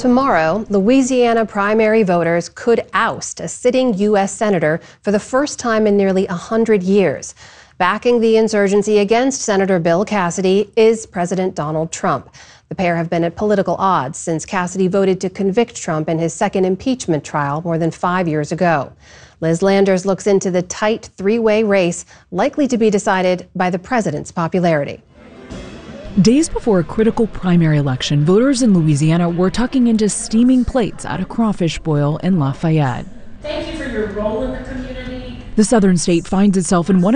Tomorrow, Louisiana primary voters could oust a sitting U.S. senator for the first time in nearly 100 years. Backing the insurgency against Senator Bill Cassidy is President Donald Trump. The pair have been at political odds since Cassidy voted to convict Trump in his second impeachment trial more than 5 years ago. Liz Landers looks into the tight three-way race likely to be decided by the president's popularity. Days before a critical primary election, voters in Louisiana were tucking into steaming plates at a crawfish boil in Lafayette. Thank you for your role in the community. The southern state finds itself in one